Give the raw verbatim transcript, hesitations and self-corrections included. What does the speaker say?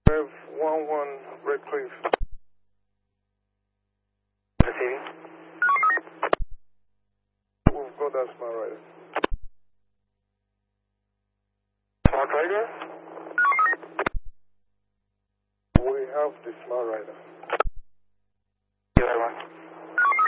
Rev one one Red Cliff. Receiving. We've got that Smart Rider. Smart Rider? We have the Smart Rider.